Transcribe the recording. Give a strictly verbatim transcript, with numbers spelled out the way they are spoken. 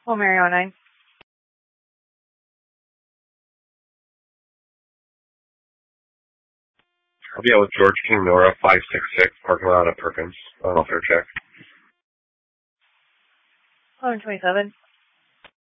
Oh, Mary oh nine. I'll be out with George King Nora, five six six, parking lot at Perkins. On welfare check. eleven twenty-seven.